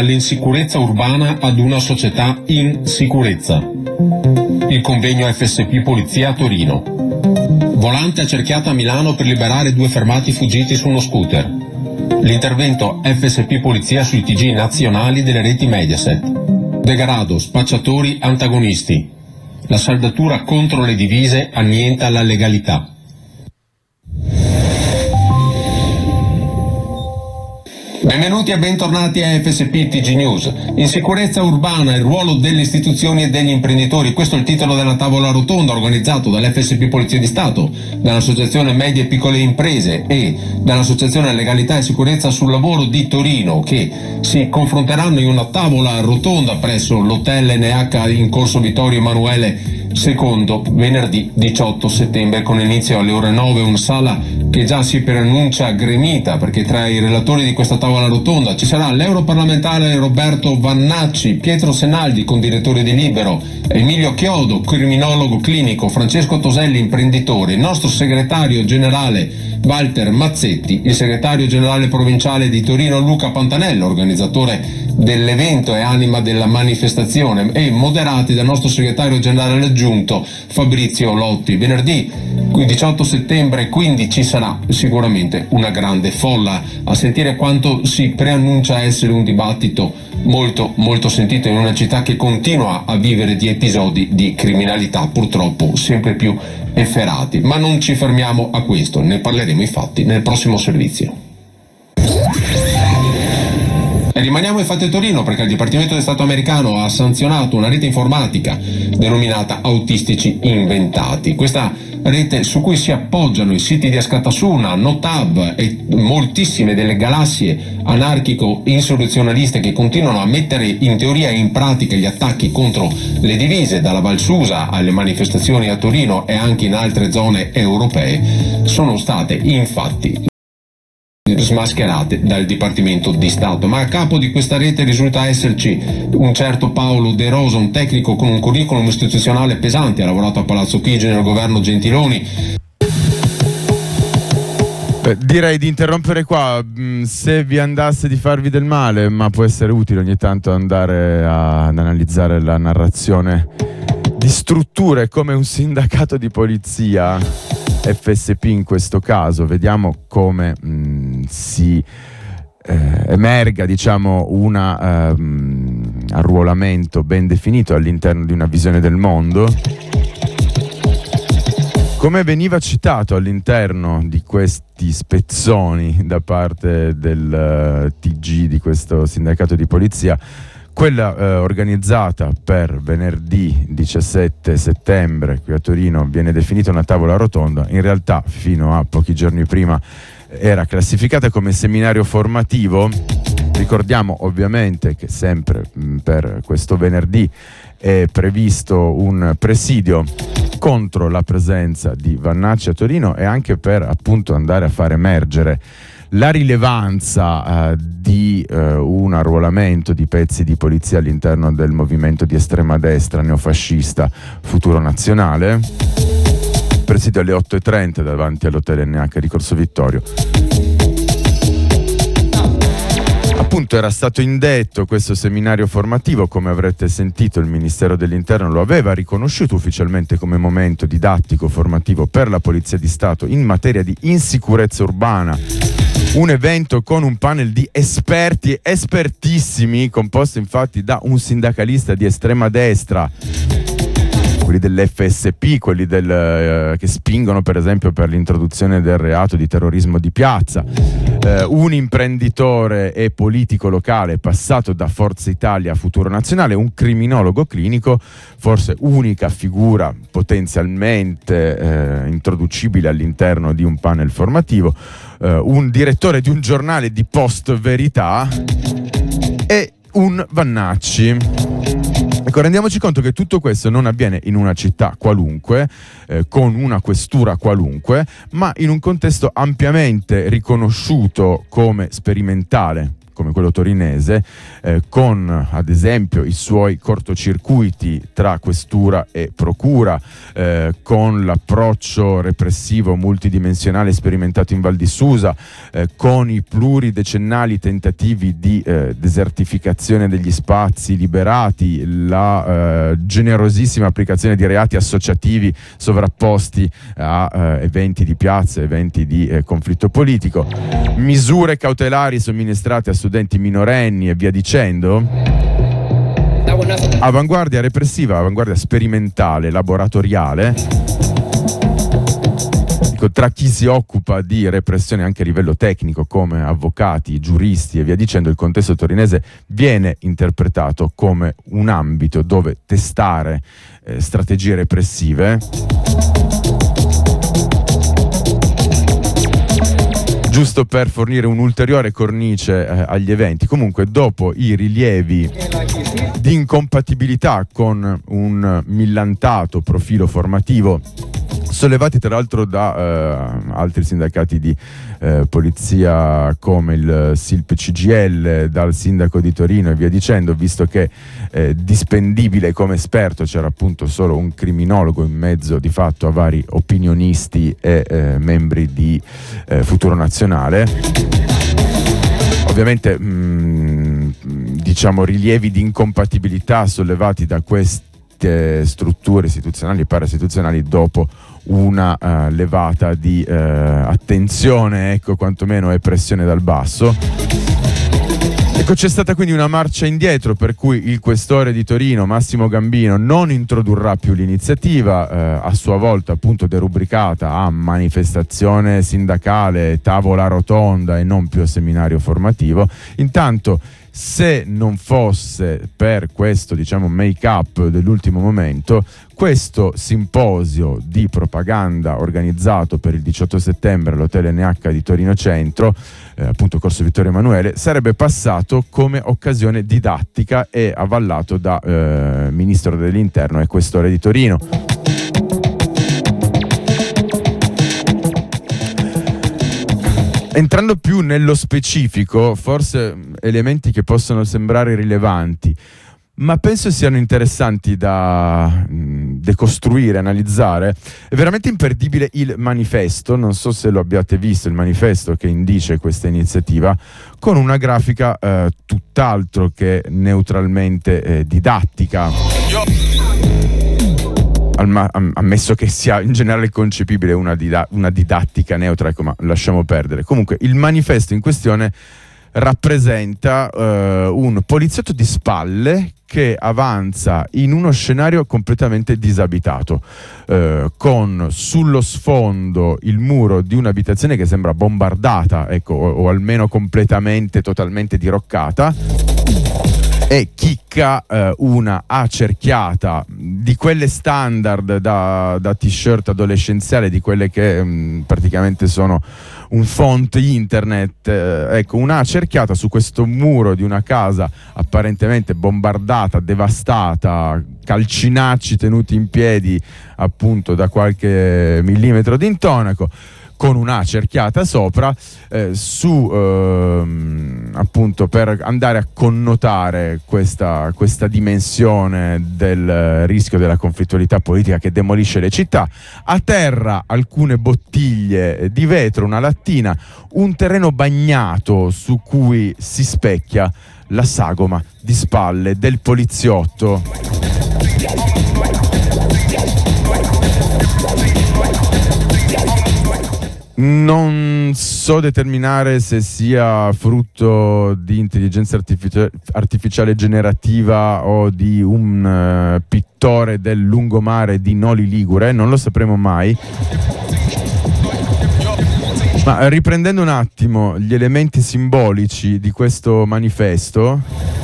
dall'insicurezza urbana ad una società in sicurezza. Il convegno FSP Polizia a Torino. Volante accerchiata a Milano per liberare 2 fermati fuggiti su uno scooter. L'intervento FSP Polizia sui TG nazionali delle reti Mediaset. Degrado, spacciatori antagonisti. La saldatura contro le divise annienta la legalità. Benvenuti e bentornati a FSP TG News. In sicurezza urbana, il ruolo delle istituzioni e degli imprenditori. Questo è il titolo della tavola rotonda organizzato dall'FSP Polizia di Stato, dall'Associazione Medie e Piccole Imprese e dall'Associazione Legalità e Sicurezza sul Lavoro di Torino, che si confronteranno in una tavola rotonda presso l'Hotel NH in Corso Vittorio Emanuele II, venerdì 18 settembre con inizio alle ore 9, una sala che già si preannuncia gremita, perché tra i relatori di questa tavola rotonda ci sarà l'europarlamentare Roberto Vannacci, Pietro Senaldi, condirettore di Libero, Emilio Chiodo, criminologo clinico, Francesco Toselli, imprenditore, il nostro segretario generale Walter Mazzetti, il segretario generale provinciale di Torino Luca Pantanello, organizzatore dell'evento e anima della manifestazione, e moderati dal nostro segretario generale aggiunto Fabrizio Lotti. Venerdì 18 settembre quindi ci sarà sicuramente una grande folla a sentire quanto si preannuncia essere un dibattito molto molto sentito in una città che continua a vivere di episodi di criminalità purtroppo sempre più efferati. Ma non ci fermiamo a questo, ne parleremo infatti nel prossimo servizio. E rimaniamo infatti a Torino, perché il Dipartimento di Stato americano ha sanzionato una rete informatica denominata Autistici Inventati. Questa rete su cui si appoggiano i siti di Askatasuna, Notab e moltissime delle galassie anarchico-insurrezionaliste che continuano a mettere in teoria e in pratica gli attacchi contro le divise, dalla Val Susa alle manifestazioni a Torino e anche in altre zone europee, sono state infatti smascherate dal Dipartimento di Stato. Ma a capo di questa rete risulta esserci un certo Paolo De Rosa, un tecnico con un curriculum istituzionale pesante, ha lavorato a Palazzo Chigi nel governo Gentiloni. Direi di interrompere qua, se vi andasse di farvi del male, ma può essere utile ogni tanto andare ad analizzare la narrazione di strutture come un sindacato di polizia, FSP in questo caso. Vediamo come si emerga, diciamo, un arruolamento ben definito all'interno di una visione del mondo. Come veniva citato all'interno di questi spezzoni da parte del TG di questo sindacato di polizia, quella organizzata per venerdì 17 settembre qui a Torino viene definita una tavola rotonda. In realtà fino a pochi giorni prima era classificata come seminario formativo. Ricordiamo ovviamente che sempre per questo venerdì è previsto un presidio contro la presenza di Vannacci a Torino e anche per appunto andare a far emergere la rilevanza di un arruolamento di pezzi di polizia all'interno del movimento di estrema destra neofascista Futuro Nazionale. Presidio alle 8:30 davanti all'Hotel NH di Corso Vittorio. Appunto era stato indetto questo seminario formativo, come avrete sentito il Ministero dell'Interno lo aveva riconosciuto ufficialmente come momento didattico formativo per la Polizia di Stato in materia di insicurezza urbana. Un evento con un panel di esperti, espertissimi, composto infatti da un sindacalista di estrema destra, quelli dell'FSP, quelli che spingono per esempio per l'introduzione del reato di terrorismo di piazza, un imprenditore e politico locale passato da Forza Italia a Futuro Nazionale, un criminologo clinico, forse unica figura potenzialmente introducibile all'interno di un panel formativo, un direttore di un giornale di post verità e un Vannacci. Ecco, rendiamoci conto che tutto questo non avviene in una città qualunque, con una questura qualunque, ma in un contesto ampiamente riconosciuto come sperimentale, come quello torinese, con ad esempio i suoi cortocircuiti tra questura e procura, con l'approccio repressivo multidimensionale sperimentato in Val di Susa, con i pluridecennali tentativi di desertificazione degli spazi liberati, la generosissima applicazione di reati associativi sovrapposti a eventi di piazza, eventi di conflitto politico, misure cautelari somministrate a studenti minorenni e via dicendo. Avanguardia repressiva, avanguardia sperimentale, laboratoriale, tra chi si occupa di repressione anche a livello tecnico come avvocati, giuristi e via dicendo. Il contesto torinese viene interpretato come un ambito dove testare strategie repressive, giusto per fornire un'ulteriore cornice agli eventi. Comunque, dopo i rilievi di incompatibilità con un millantato profilo formativo sollevati tra l'altro da altri sindacati di polizia come il SILP CGIL, dal sindaco di Torino e via dicendo, visto che dispendibile come esperto c'era appunto solo un criminologo in mezzo di fatto a vari opinionisti e membri di Futuro Nazionale. Ovviamente diciamo rilievi di incompatibilità sollevati da queste strutture istituzionali e paraistituzionali dopo una levata di attenzione, ecco, quantomeno e pressione dal basso. Ecco, c'è stata quindi una marcia indietro, per cui il questore di Torino Massimo Gambino non introdurrà più l'iniziativa, a sua volta appunto derubricata a manifestazione sindacale, tavola rotonda e non più a seminario formativo. Intanto, se non fosse per questo, diciamo, make-up dell'ultimo momento, questo simposio di propaganda organizzato per il 18 settembre all'Hotel NH di Torino Centro, appunto Corso Vittorio Emanuele, sarebbe passato come occasione didattica e avallato da Ministro dell'Interno e Questore di Torino. Entrando più nello specifico, forse elementi che possono sembrare rilevanti, ma penso siano interessanti da decostruire, analizzare. È veramente imperdibile il manifesto, non so se lo abbiate visto, il manifesto che indice questa iniziativa, con una grafica tutt'altro che neutralmente didattica. Ammesso che sia in generale concepibile una didattica neutra, ecco, ma lasciamo perdere. Comunque il manifesto in questione rappresenta un poliziotto di spalle che avanza in uno scenario completamente disabitato, con sullo sfondo il muro di un'abitazione che sembra bombardata, ecco, o almeno completamente, totalmente diroccata, e chicca una cerchiata di quelle standard da t-shirt adolescenziale, di quelle che praticamente sono un font internet, ecco, una cerchiata su questo muro di una casa apparentemente bombardata, devastata, calcinacci tenuti in piedi appunto da qualche millimetro di intonaco, con una cerchiata sopra, appunto per andare a connotare questa dimensione del rischio della conflittualità politica che demolisce le città. A terra alcune bottiglie di vetro, una lattina, un terreno bagnato su cui si specchia la sagoma di spalle del poliziotto. Non so determinare se sia frutto di intelligenza artificiale generativa o di un pittore del lungomare di Noli Ligure, non lo sapremo mai. Ma riprendendo un attimo gli elementi simbolici di questo manifesto,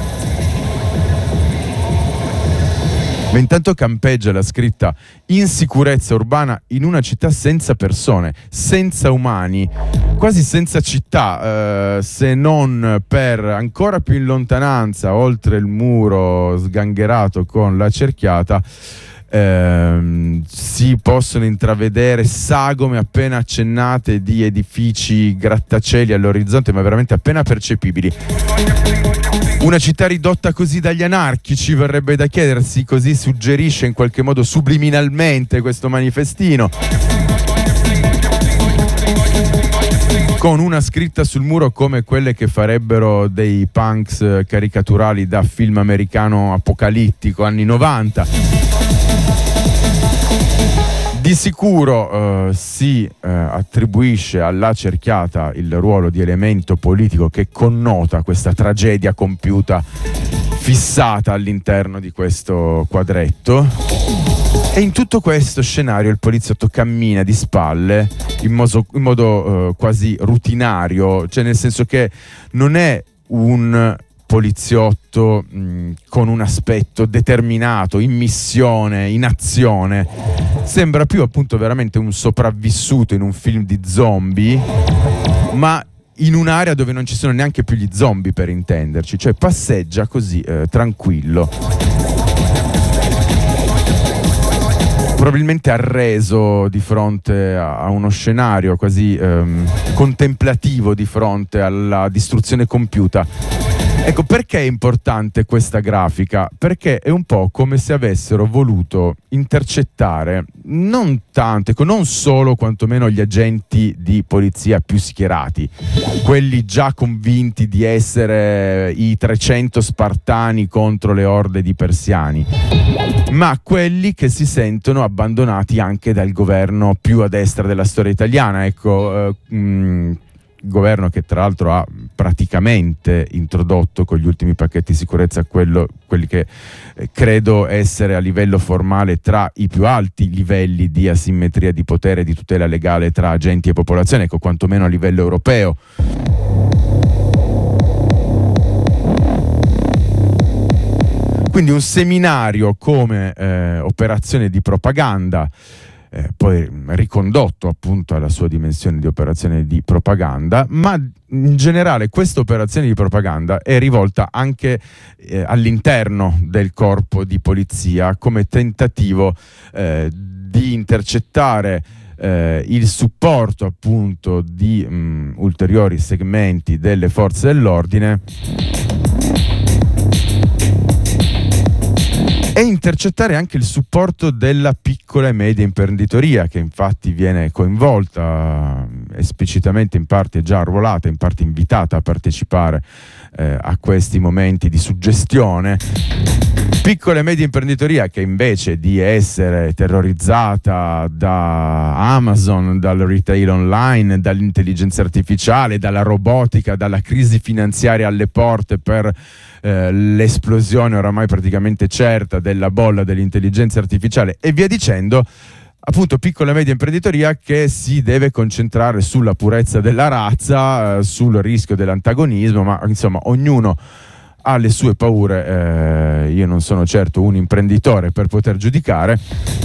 intanto campeggia la scritta "insicurezza urbana in una città senza persone, senza umani", quasi senza città, se non per ancora più in lontananza, oltre il muro sgangherato con la cerchiata, si possono intravedere sagome appena accennate di edifici, grattacieli all'orizzonte, ma veramente appena percepibili. Una città ridotta così dagli anarchici, verrebbe da chiedersi, così suggerisce in qualche modo subliminalmente questo manifestino, con una scritta sul muro come quelle che farebbero dei punks caricaturali da film americano apocalittico anni 90. Di sicuro si attribuisce alla cerchiata il ruolo di elemento politico che connota questa tragedia compiuta, fissata all'interno di questo quadretto. E in tutto questo scenario il poliziotto cammina di spalle in modo quasi rutinario, cioè nel senso che non è un poliziotto con un aspetto determinato, in missione, in azione. Sembra più appunto veramente un sopravvissuto in un film di zombie, ma in un'area dove non ci sono neanche più gli zombie, per intenderci, cioè passeggia così tranquillo, probabilmente arreso di fronte a uno scenario quasi contemplativo di fronte alla distruzione compiuta. Ecco, perché è importante questa grafica? Perché è un po' come se avessero voluto intercettare non tanto, ecco, non solo quantomeno gli agenti di polizia più schierati, quelli già convinti di essere i 300 spartani contro le orde di persiani, ma quelli che si sentono abbandonati anche dal governo più a destra della storia italiana, ecco, governo che tra l'altro ha praticamente introdotto con gli ultimi pacchetti di sicurezza quelli che credo essere a livello formale tra i più alti livelli di asimmetria di potere e di tutela legale tra agenti e popolazione, ecco, quantomeno a livello europeo. Quindi un seminario come operazione di propaganda, poi ricondotto appunto alla sua dimensione di operazione di propaganda, ma in generale questa operazione di propaganda è rivolta anche all'interno del corpo di polizia come tentativo di intercettare il supporto appunto di ulteriori segmenti delle forze dell'ordine e intercettare anche il supporto della piccola e media imprenditoria, che infatti viene coinvolta esplicitamente, in parte già arruolata, in parte invitata a partecipare a questi momenti di suggestione. Piccola e media imprenditoria che invece di essere terrorizzata da Amazon, dal retail online, dall'intelligenza artificiale, dalla robotica, dalla crisi finanziaria alle porte per l'esplosione oramai praticamente certa della bolla dell'intelligenza artificiale e via dicendo, appunto piccola e media imprenditoria che si deve concentrare sulla purezza della razza, sul rischio dell'antagonismo, ma insomma ognuno ha le sue paure, io non sono certo un imprenditore per poter giudicare.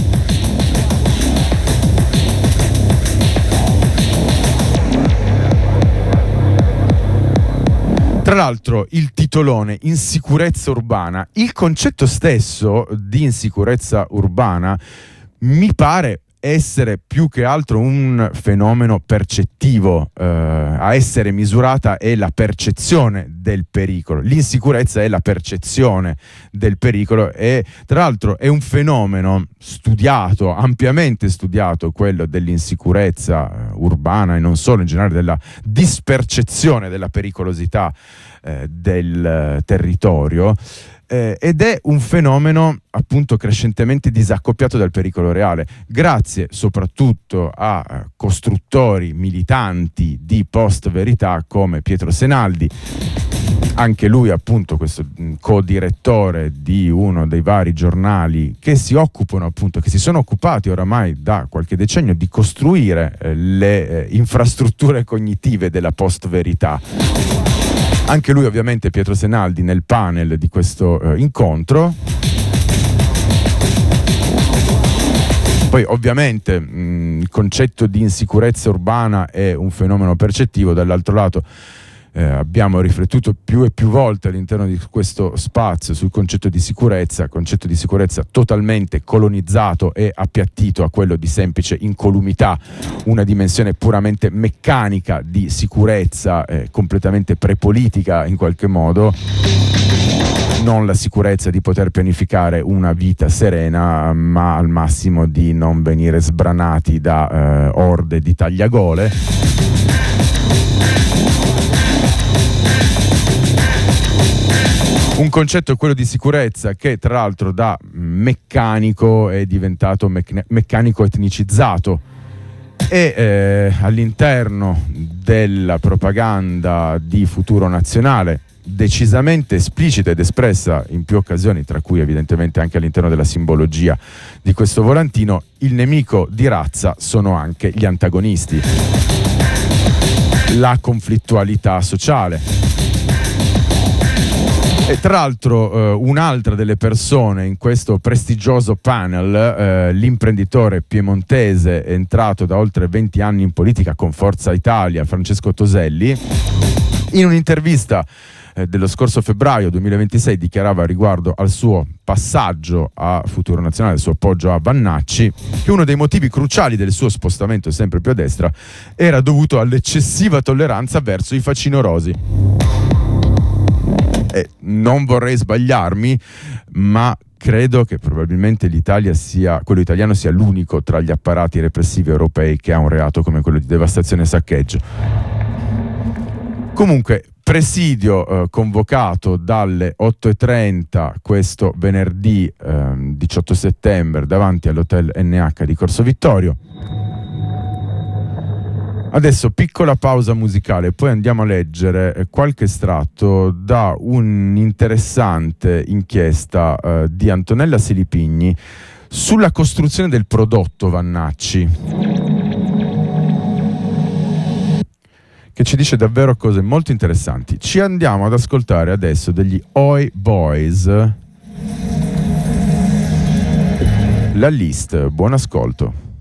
Tra l'altro il titolone insicurezza urbana, il concetto stesso di insicurezza urbana mi pare essere più che altro un fenomeno percettivo, a essere misurata è la percezione del pericolo, l'insicurezza è la percezione del pericolo e tra l'altro è un fenomeno studiato, ampiamente studiato, quello dell'insicurezza urbana e non solo, in generale della dispercezione della pericolosità del territorio. Ed è un fenomeno appunto crescentemente disaccoppiato dal pericolo reale, grazie soprattutto a costruttori militanti di post-verità come Pietro Senaldi, anche lui appunto questo co-direttore di uno dei vari giornali che si occupano appunto, che si sono occupati oramai da qualche decennio di costruire le infrastrutture cognitive della post-verità. Anche lui ovviamente, Pietro Senaldi, nel panel di questo incontro. Poi ovviamente il concetto di insicurezza urbana è un fenomeno percettivo, dall'altro lato abbiamo riflettuto più e più volte all'interno di questo spazio sul concetto di sicurezza totalmente colonizzato e appiattito a quello di semplice incolumità, una dimensione puramente meccanica di sicurezza, completamente prepolitica in qualche modo, non la sicurezza di poter pianificare una vita serena, ma al massimo di non venire sbranati da orde di tagliagole. Un concetto, quello di sicurezza, che tra l'altro da meccanico è diventato meccanico etnicizzato e all'interno della propaganda di Futuro Nazionale, decisamente esplicita ed espressa in più occasioni, tra cui evidentemente anche all'interno della simbologia di questo volantino, il nemico di razza sono anche gli antagonisti, la conflittualità sociale. E tra l'altro un'altra delle persone in questo prestigioso panel, l'imprenditore piemontese entrato da oltre 20 anni in politica con Forza Italia, Francesco Toselli, in un'intervista dello scorso febbraio 2026 dichiarava riguardo al suo passaggio a Futuro Nazionale, il suo appoggio a Vannacci, che uno dei motivi cruciali del suo spostamento sempre più a destra era dovuto all'eccessiva tolleranza verso i facinorosi. Non vorrei sbagliarmi, ma credo che probabilmente quello italiano sia l'unico tra gli apparati repressivi europei che ha un reato come quello di devastazione e saccheggio. Comunque, presidio convocato dalle 8:30 questo venerdì 18 settembre davanti all'Hotel NH di Corso Vittorio. Adesso piccola pausa musicale, poi andiamo a leggere qualche estratto da un'interessante inchiesta di Antonella Silipigni sulla costruzione del prodotto Vannacci, che ci dice davvero cose molto interessanti. Ci andiamo ad ascoltare adesso degli Oi Boys, La List. Buon ascolto.